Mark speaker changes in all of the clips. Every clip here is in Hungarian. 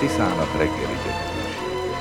Speaker 1: Tiszának reggeli gyönyörűsége.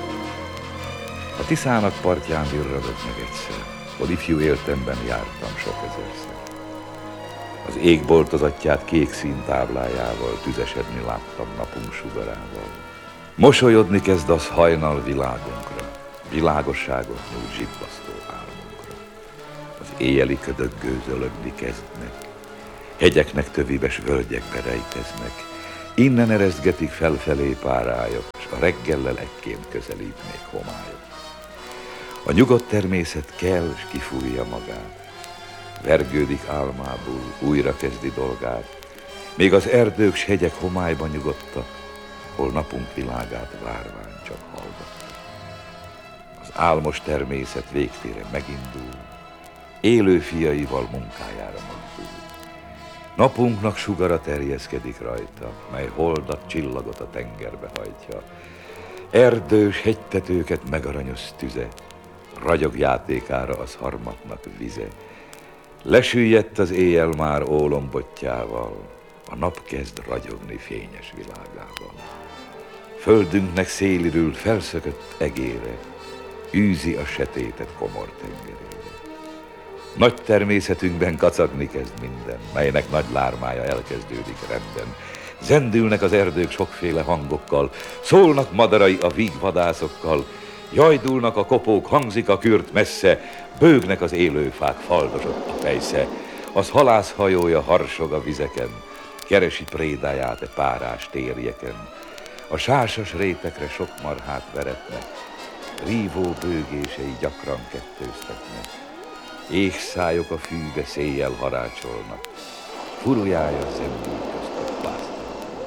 Speaker 1: A Tiszának partján virradok meg egyszer, hol ifjú éltemben jártam sok ezerszer. Az ég boltozatját kék színtáblájával tüzesedni láttam napunk sugarával. Mosolyodni kezd az hajnal világunkra, világosságot nyújt zsibbasztó álmunkra. Az éjjeli ködök gőzölögni kezdnek, hegyeknek tövives völgyekbe rejteznek, innen ereszgetik felfelé párályok, s a reggellel ekként közelít még homályok. A nyugodt természet kell, s kifújja magát, vergődik álmából, újra kezdi dolgát, még az erdők s hegyek homályban nyugodtak, hol napunk világát várvány csak hallgatta. Az álmos természet végtére megindul, élő fiaival munkájára mozdul. Napunknak sugara terjeszkedik rajta, mely holdat, csillagot a tengerbe hajtja. Erdős hegytetőket megaranyoz tüze, ragyog játékára az harmatnak vize. Lesüllyedt az éjjel már ólombottyával, a nap kezd ragyogni fényes világával. Földünknek szélirül felszökött egére, űzi a setétet komor tengerére. Nagy természetünkben kacagni kezd minden, melynek nagy lármája elkezdődik renden. Zendülnek az erdők sokféle hangokkal, szólnak madarai a vígvadászokkal, jajdulnak a kopók, hangzik a kürt messze, bőgnek az élőfák, faldozott a fejsze. Az halászhajója harsog a vizeken, keresi prédáját e párás térjeken. A sásas rétekre sok marhát veretnek, rívó bőgései gyakran kettőztetnek. Égszályok a fűbe széjjel harácsolnak, furujája zendül köztük pásztornak.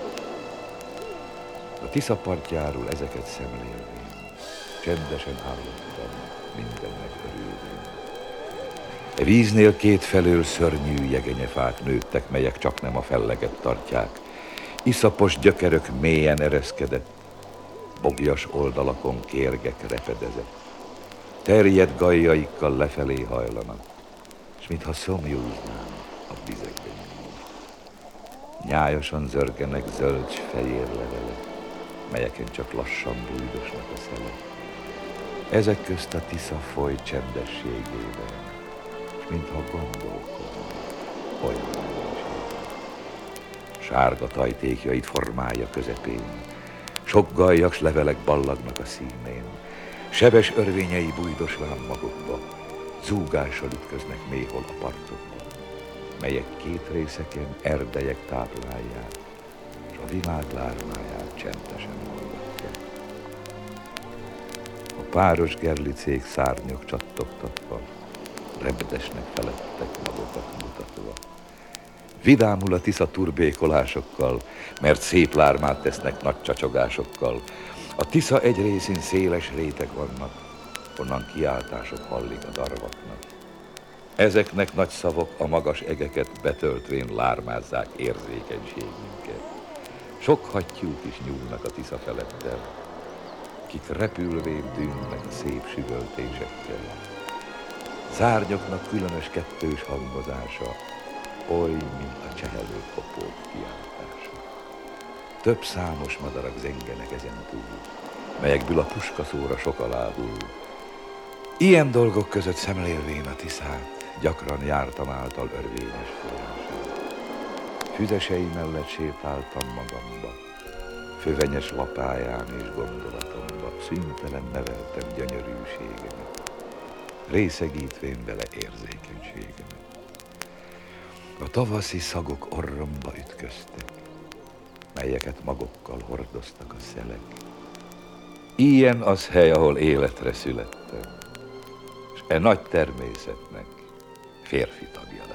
Speaker 1: A Tisza partjáról ezeket szemlélvén, csendesen hallottam, mindennek örülvén. E víznél kétfelől szörnyű jegenyefák nőttek, melyek csaknem a felleget tartják. Iszapos gyökerök mélyen ereszkedett, boglyas oldalakon kérgek repedezett. Terjedt gajjaikkal lefelé hajlanak, s mintha szomjúznám a vizekben nyúlnak. Nyájasan zörgenek zöld s fehér levelek, melyeken csak lassan bújdosnak a szelek. Ezek közt a Tisza foly csendességében, s mintha gondolkodna olyan mennyiségben. Sárga tajtékjait formája közepén, sok gajjak s levelek ballagnak a színén. Sebes örvényei bújdosván magukba, zúgással ütköznek méhol a partokba, melyek két részeken erdelyek táplálják, s a világ lármáját csendesen hallgatják. A páros gerlicék szárnyok csattogtatva, repedesnek felettek magukat mutatva. Vidámul a Tisza turbékolásokkal, mert szép lármát tesznek nagy csacsogásokkal. A Tisza egy részén széles rétek vannak, onnan kiáltások hallik a darvaknak. Ezeknek nagy szavak a magas egeket betöltvén lármázzák érzékenységünket. Sok hattyúk is nyúlnak a Tisza felettel, kik repülvén dűnnek a szép süvöltésekkel. Szárnyoknak különös kettős hangozása, oly, mint a csehelő kopók kiáltása. Több számos madarak zengenek ezen túl, melyekből a puskaszóra sok aláhul. Ilyen dolgok között szemlélvén a Tiszát, gyakran jártam által örvényes folyását. Füzesei mellett sétáltam magamba, fövenyes lapáján és gondolatomba, szüntelen neveltem gyönyörűségemet, részegítvén vele érzékenységemet. A tavaszi szagok orromba ütköztek, melyeket magokkal hordoztak a szelek. Ilyen az hely, ahol életre születtem, és e nagy természetnek férfi tagja lettem.